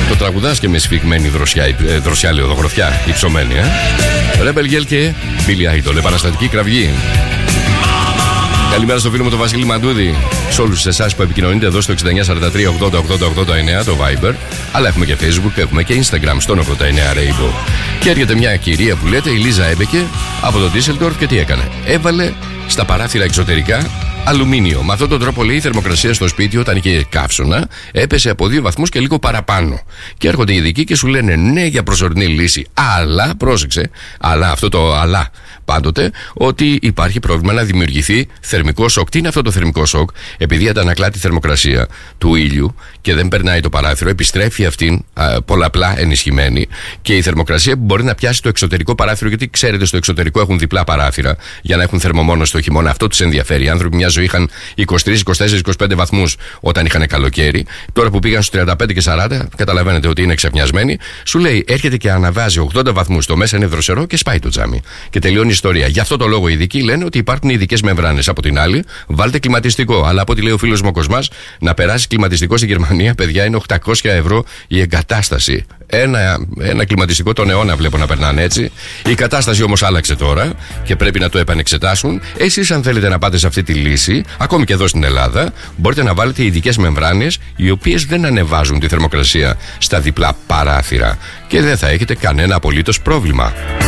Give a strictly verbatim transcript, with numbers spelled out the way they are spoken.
Το τραγουδάς και με σφιγμένη δροσιά, ε, δροσιά λέω, δογροφιά, υψωμένη, ε. Rebel Yell και Billy Idol, επαναστατική κραυγή. Καλημέρα στο φίλο μου τον Βασίλη Μαντούδη. Σε όλους εσάς που επικοινωνείτε εδώ στο εξήντα εννιά σαράντα τρία ογδόντα ογδόντα ογδόντα εννέα το Viber. Αλλά έχουμε και Facebook, έχουμε και Instagram στον ογδόντα εννέα Rainbow. Και έρχεται μια κυρία που λέτε, η Λίζα Έμπεκε από το Düsseldorf, και τι έκανε? Έβαλε στα παράθυρα εξωτερικά αλουμίνιο. Με αυτόν τον τρόπο, λέει, η θερμοκρασία στο σπίτι όταν είχε καύσωνα έπεσε από δύο βαθμούς και λίγο παραπάνω. Και έρχονται οι ειδικοί και σου λένε ναι για προσωρινή λύση, αλλά, πρόσεξε, αλλά αυτό το αλλά πάντοτε, ότι υπάρχει πρόβλημα να δημιουργηθεί θερμικό σοκ. Τι είναι αυτό το θερμικό σοκ? Επειδή αντανακλά τη θερμοκρασία του ήλιου και δεν περνάει το παράθυρο, επιστρέφει αυτήν α, πολλαπλά ενισχυμένη, και η θερμοκρασία που μπορεί να πιάσει το εξωτερικό παράθυρο, γιατί ξέρετε στο εξωτερικό έχουν διπλά παράθυρα για να έχουν θερμομόνωση το χειμώνα. Αυτό τους ενδιαφέρει. Οι άνθρωποι μια ζωή είχαν είκοσι τρεις, είκοσι τέσσερις, είκοσι πέντε βαθμούς όταν είχαν καλοκαίρι. Τώρα που πήγαν στους τριάντα πέντε και σαράντα, καταλαβαίνετε ότι είναι ξαφνιασμένοι. Σου λέει, έρχεται και αναβάζει ογδόντα βαθμούς, το μέσα είναι δροσερό και σπάει το τζάμι. Και τελειώνει η ιστορία. Γι' αυτό το λόγο οι ειδικοί λένε ότι υπάρχουν ειδικές μεμβράνες. Από την άλλη, βάλτε κλιματιστικό. Αλλά από ό,τι λέει ο φίλος μου ο Κοσμάς, να περάσει κλιματιστικό στην Γερμανία, παιδιά, είναι οκτακόσια ευρώ η εγκατάσταση. Ένα, ένα κλιματιστικό τον αιώνα βλέπω να περνάνε έτσι. Η κατάσταση όμως άλλαξε τώρα και πρέπει να το επανεξετάσουν. Εσείς, αν θέλετε να πάτε σε αυτή τη λύση, ακόμη και εδώ στην Ελλάδα, μπορείτε να βάλετε ειδικές μεμβράνες, οι οποίες δεν ανεβάζουν τη θερμοκρασία στα διπλά παράθυρα, και δεν θα έχετε κανένα απολύτως πρόβλημα.